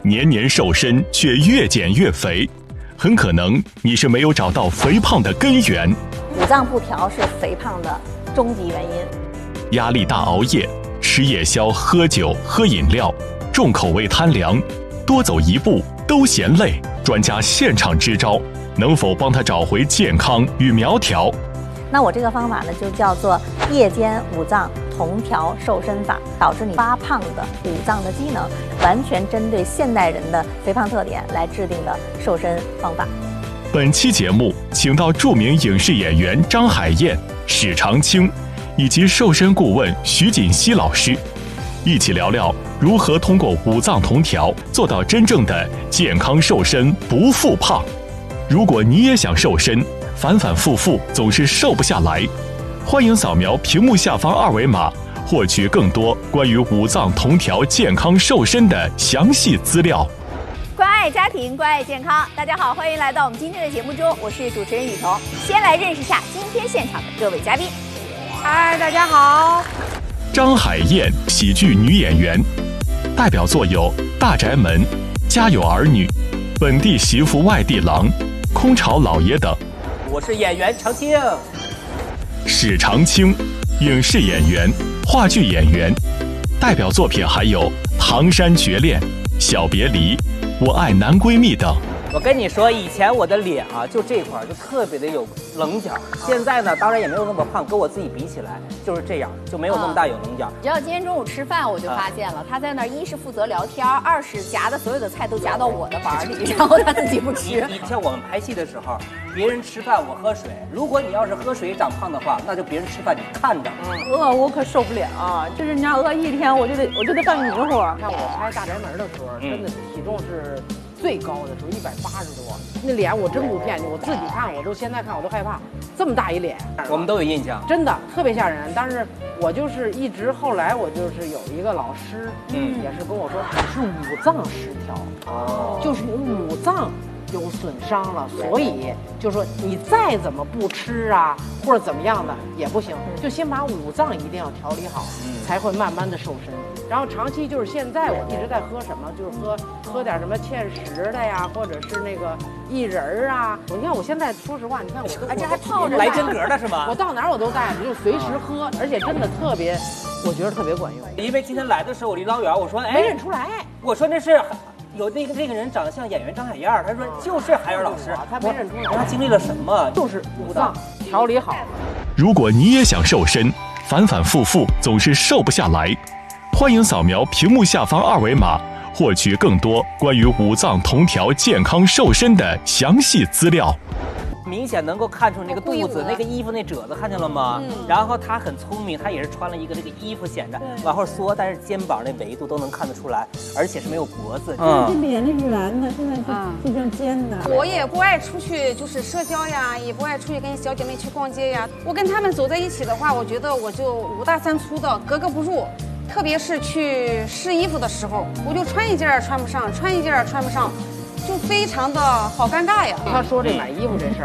年年瘦身却越减越肥，很可能你是没有找到肥胖的根源。 五脏不调是肥胖的终极原因。 压力大、熬夜、吃夜宵、喝酒、喝饮料、重口味贪凉、多走一步都嫌累，专家现场支招，能否帮他找回健康与苗条？ 那我这个方法呢，就叫做夜间五脏同调瘦身法，导致你发胖的五脏的机能，完全针对现代人的肥胖特点来制定的瘦身方法。 本期节目请到著名影视演员张海燕、史长青以及瘦身顾问徐锦熙老师，一起聊聊如何通过五脏同调做到真正的健康瘦身不复胖。如果你也想瘦身，反反复复总是瘦不下来，欢迎扫描屏幕下方二维码，获取更多关于五脏同调健康瘦身的详细资料。 关爱家庭，关爱健康。大家好，欢迎来到我们今天的节目中，我是主持人雨桐。先来认识一下今天现场的各位嘉宾。 嗨，大家好。 张海燕，喜剧女演员，代表作有《大宅门》《家有儿女》《本地媳妇外地郎》《空巢老爷》等。 我是演员常青。 史长青，影视演员、话剧演员，代表作品还有《唐山绝恋》《小别离》《我爱男闺蜜》等。 我跟你说，以前我的脸啊，就这块就特别的有棱角，现在呢，当然也没有那么胖，跟我自己比起来就是这样，就没有那么大有棱角。 只要今天中午吃饭，我就发现了，他在那儿一是负责聊天，二是夹的所有的菜都夹到我的碗里，然后他自己不吃。 以前我们拍戏的时候，别人吃饭我喝水，如果你要是喝水长胖的话，那就别人吃饭你看着。 饿我可受不了啊！就是人家饿一天，我就得干迷糊。 看我拍《大宅门》的时候，真的体重是最高的时候180多，那脸我真不骗你，我自己看我都现在看我都害怕，这么大一脸， 我们都有印象， 真的特别吓人。但是我就是一直后来我就是有一个老师，也是跟我说你是五脏失调，就是你五脏有损伤了，所以就说你再怎么不吃啊，或者怎么样的也不行，就先把五脏一定要调理好，才会慢慢的瘦身。然后长期就是现在我一直在喝什么，就是喝点什么芡实的呀，或者是那个薏仁啊。你看我现在说实话，你看我都这还泡着来真格的是吗？ 我到哪儿我都带着，就随时喝，而且真的特别，我觉得特别管用。 因为今天来的时候我离老远，我说哎， 没认出来， 我说那是。有那个人长得像演员张海燕，他说就是海燕老师， 他没认出来， 他经历了什么？ 就是五脏调理好。 如果你也想瘦身，反反复复总是瘦不下来，欢迎扫描屏幕下方二维码，获取更多关于五脏同调健康瘦身的详细资料。 明显能够看出那个肚子、那个衣服那褶子，看见了吗？然后他很聪明，他也是穿了一个这个衣服显着往后缩，但是肩膀那维度都能看得出来，而且是没有脖子。 这脸那是圆的，现在这张尖的。 我也不爱出去就是社交呀，也不爱出去跟小姐妹去逛街呀。我跟他们走在一起的话，我觉得我就五大三粗的，格格不入。特别是去试衣服的时候，我就穿一件穿不上，穿一件穿不上。就非常的好尴尬呀。 他说这买衣服这事儿。